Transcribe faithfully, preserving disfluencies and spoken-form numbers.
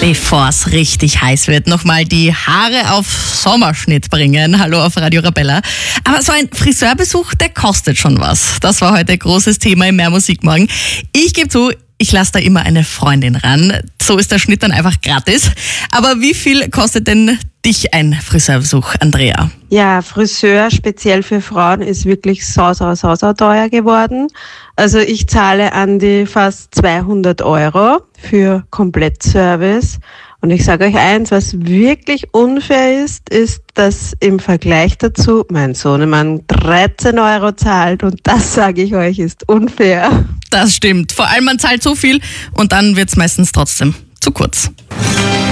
Bevor es richtig heiß wird, nochmal die Haare auf Sommerschnitt bringen. Hallo auf Radio Arabella. Aber so ein Friseurbesuch, der kostet schon was. Das war heute großes Thema im Mehr Musik morgen. Ich gebe zu, ich lasse da immer eine Freundin ran. So ist der Schnitt dann einfach gratis. Aber wie viel kostet denn dich ein Friseurbesuch, Andrea? Ja, Friseur speziell für Frauen ist wirklich sau, sau, sau, sau teuer geworden. Also ich zahle an die fast zweihundert Euro für Komplettservice. Und ich sage euch eins, was wirklich unfair ist, ist, dass im Vergleich dazu mein Sohnemann dreizehn Euro zahlt. Und das, sage ich euch, ist unfair. Das stimmt. Vor allem, man zahlt so viel und dann wird's meistens trotzdem zu kurz.